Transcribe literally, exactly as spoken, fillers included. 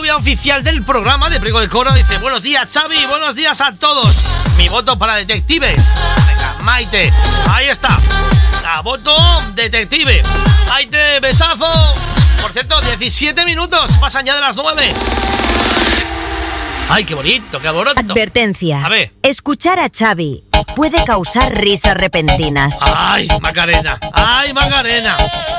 novia oficial del programa de Priego de Coro. Dice, buenos días, Xavi, buenos días a todos. Mi voto para detectives. Venga, Maite, ahí está. La voto detective. Maite, besazo. Por cierto, diecisiete minutos, pasan ya de las nueve. Ay, qué bonito, qué alboroto. Advertencia. A ver. Escuchar a Xavi puede causar risas repentinas. Ay, Macarena, ay, Macarena.